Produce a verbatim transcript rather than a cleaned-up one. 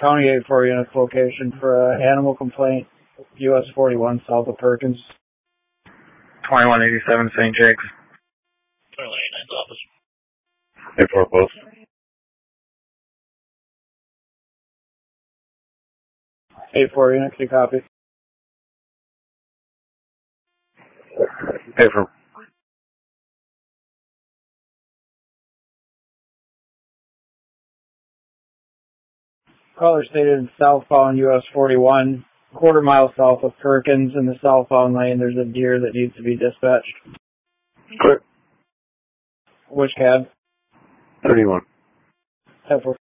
County eight four units location for an animal complaint, U S forty-one south of Perkins. twenty-one eighty-seven Saint Jake's. twenty-one eighty-nine's office. eight four post. eight four unit, can you copy? eight four. Caller stated southbound U S forty-one, quarter mile south of Perkins in the southbound lane. There's a deer that needs to be dispatched. Clear. Which cab? thirty-one. ten four.